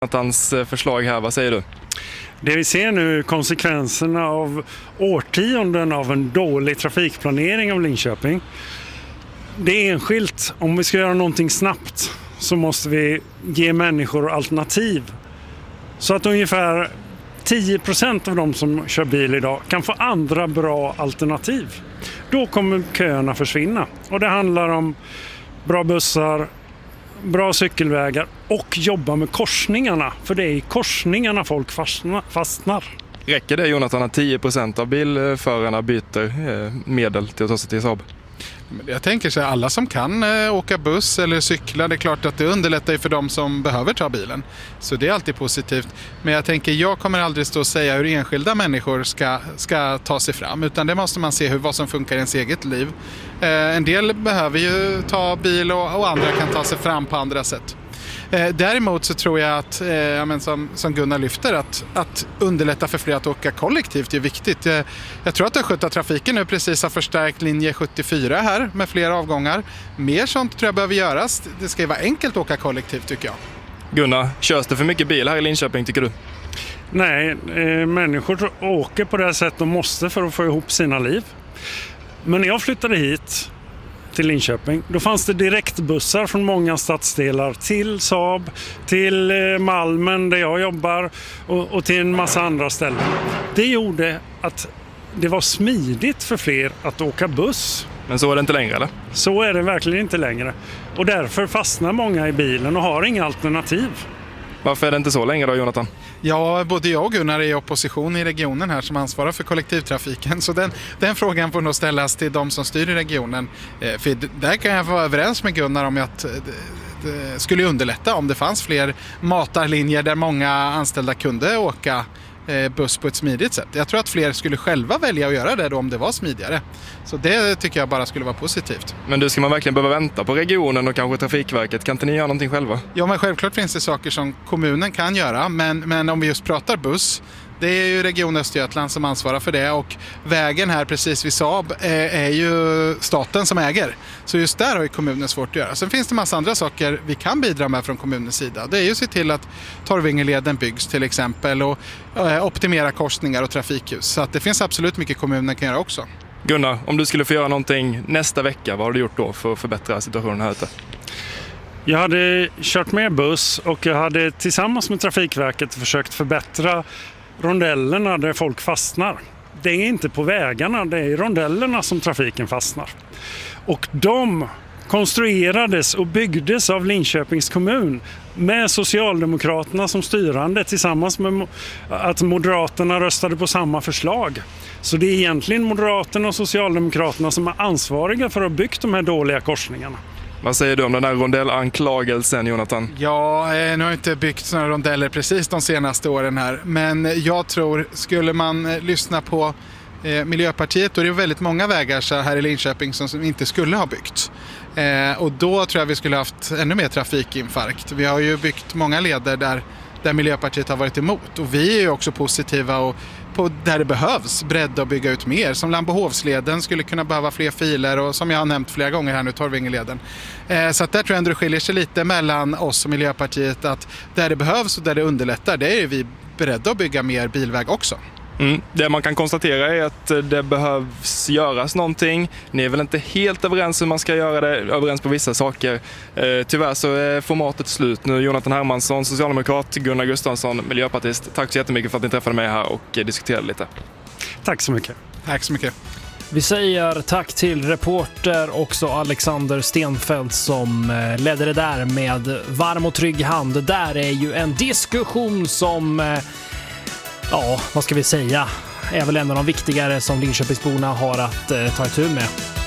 Jonathans förslag här, vad säger du? Det vi ser nu är konsekvenserna av årtionden av en dålig trafikplanering av Linköping. Det är enskilt. Om vi ska göra någonting snabbt så måste vi ge människor alternativ. Så att ungefär 10% av de som kör bil idag kan få andra bra alternativ. Då kommer köerna försvinna. Och det handlar om bra bussar, bra cykelvägar och jobba med korsningarna. För det är i korsningarna folk fastnar. Räcker det, Jonathan, att 10% av bilförarna byter medel till att ta sig till Saab? Jag tänker så här, alla som kan åka buss eller cykla, det är klart att det underlättar för de som behöver ta bilen. Så det är alltid positivt. Men jag tänker, jag kommer aldrig stå och säga hur enskilda människor ska ta sig fram. Utan det måste man se vad som funkar i ens eget liv. En del behöver ju ta bil och andra kan ta sig fram på andra sätt. Däremot så tror jag att, som Gunnar lyfter, att underlätta för fler att åka kollektivt är viktigt. Jag tror att Östgötatrafiken nu precis har förstärkt linje 74 här med fler avgångar. Mer sånt tror jag behöver göras. Det ska ju vara enkelt att åka kollektivt, tycker jag. Gunnar, körs det för mycket bil här i Linköping, tycker du? Nej, människor åker på det här sättet de måste för att få ihop sina liv. Men när jag flyttade hit till Linköping, då fanns det direktbussar från många stadsdelar till Saab, till Malmen där jag jobbar och till en massa andra ställen. Det gjorde att det var smidigt för fler att åka buss. Men så är det inte längre, eller? Så är det verkligen inte längre. Och därför fastnar många i bilen och har inga alternativ. Varför är det inte så länge då, Jonathan? Ja, både jag och Gunnar är i opposition i regionen här som ansvarar för kollektivtrafiken. Så den frågan får nog ställas till de som styr i regionen. För där kan jag vara överens med Gunnar om att det skulle underlätta om det fanns fler matarlinjer där många anställda kunde åka buss på ett smidigt sätt. Jag tror att fler skulle själva välja att göra det då om det var smidigare. Så det tycker jag bara skulle vara positivt. Men du, ska man verkligen behöva vänta på regionen och kanske Trafikverket? Kan inte ni göra någonting själva? Ja, men självklart finns det saker som kommunen kan göra. Men om vi just pratar buss, det är ju Region Östergötland som ansvarar för det, och vägen här precis vid Saab är ju staten som äger. Så just där har ju kommunen svårt att göra. Sen finns det massa andra saker vi kan bidra med från kommunens sida. Det är ju att se till att Torvingeleden byggs till exempel och optimera korsningar och trafikljus. Så att det finns absolut mycket kommunen kan göra också. Gunnar, om du skulle få göra någonting nästa vecka, vad har du gjort då för att förbättra situationen här ute? Jag hade kört med buss och jag hade tillsammans med Trafikverket försökt förbättra rondellerna där folk fastnar. Det är inte på vägarna, det är i rondellerna som trafiken fastnar. Och de konstruerades och byggdes av Linköpings kommun med Socialdemokraterna som styrande tillsammans med att Moderaterna röstade på samma förslag. Så det är egentligen Moderaterna och Socialdemokraterna som är ansvariga för att ha byggt de här dåliga korsningarna. Vad säger du om den här rondellanklagelsen, Jonathan? Ja, nu har jag inte byggt några rondeller precis de senaste åren här. Men jag tror, skulle man lyssna på Miljöpartiet, då är det väldigt många vägar så här i Linköping som inte skulle ha byggt. Och då tror jag vi skulle haft ännu mer trafikinfarkt. Vi har ju byggt många leder där Miljöpartiet har varit emot. Och vi är ju också positiva och på där det behövs bredda och bygga ut mer. Som Lambohovsleden skulle kunna behöva fler filer, och som jag har nämnt flera gånger här nu, Torvingeleden. Så att där tror jag ändå det skiljer sig lite mellan oss och Miljöpartiet, att där det behövs och där det underlättar, det är vi beredda att bygga mer bilväg också. Det man kan konstatera är att det behövs göras någonting. Ni är väl inte helt överens hur man ska göra det, överens på vissa saker. Tyvärr så är formatet slut nu. Jonathan Hermansson, socialdemokrat, Gunnar Gustafsson, miljöpartist. Tack så jättemycket för att ni träffade mig här och diskuterade lite. Tack så mycket. Tack så mycket. Vi säger tack till reporter också Alexander Stenfeldt som ledde det där med varm och trygg hand. Där är ju en diskussion som... Ja, vad ska vi säga? Är väl en av de viktigare som Linköpingsborna har att ta itu med.